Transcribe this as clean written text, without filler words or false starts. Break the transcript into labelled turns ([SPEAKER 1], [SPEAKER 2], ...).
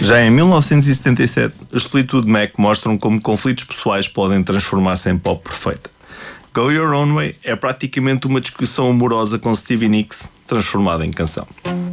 [SPEAKER 1] Já em 1977, os Fleetwood Mac mostram como conflitos pessoais podem transformar-se em pop perfeita. Go Your Own Way é praticamente uma discussão amorosa com Stevie Nicks transformada em canção.